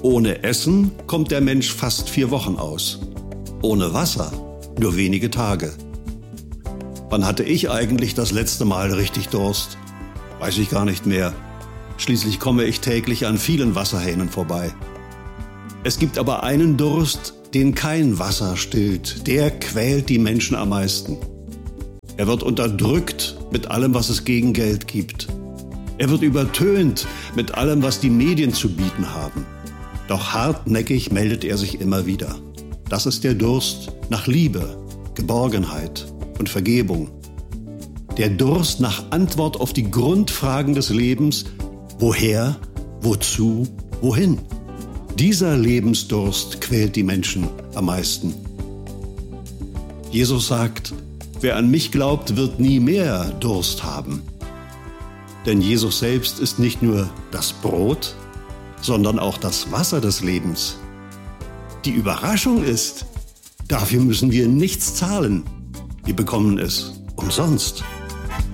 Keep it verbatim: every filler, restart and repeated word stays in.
Ohne Essen kommt der Mensch fast vier Wochen aus. Ohne Wasser nur wenige Tage. Wann hatte ich eigentlich das letzte Mal richtig Durst? Weiß ich gar nicht mehr. Schließlich komme ich täglich an vielen Wasserhähnen vorbei. Es gibt aber einen Durst, den kein Wasser stillt. Der quält die Menschen am meisten. Er wird unterdrückt mit allem, was es gegen Geld gibt. Er wird übertönt mit allem, was die Medien zu bieten haben. Doch hartnäckig meldet er sich immer wieder. Das ist der Durst nach Liebe, Geborgenheit und Vergebung. Der Durst nach Antwort auf die Grundfragen des Lebens: Woher, wozu, wohin? Dieser Lebensdurst quält die Menschen am meisten. Jesus sagt, wer an mich glaubt, wird nie mehr Durst haben. Denn Jesus selbst ist nicht nur das Brot, sondern auch das Wasser des Lebens. Die Überraschung ist, dafür müssen wir nichts zahlen. Wir bekommen es umsonst.